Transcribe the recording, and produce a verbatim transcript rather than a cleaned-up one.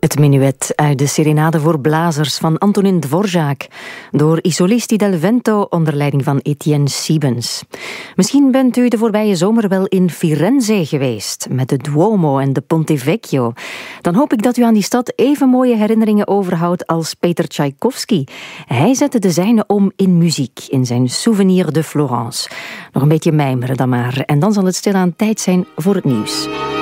Het menuet uit de Serenade voor blazers van Antonin Dvorak door I Solisti del Vento onder leiding van Etienne Siebens. Misschien bent u de voorbije zomer wel in Firenze geweest met de Duomo en de Ponte Vecchio. Dan hoop ik dat u aan die stad even mooie herinneringen overhoudt als Peter Tchaikovsky. Hij zette de zijne om in muziek in zijn Souvenir de Florence. Nog een beetje mijmeren dan maar en dan zal het stilaan tijd zijn voor het nieuws.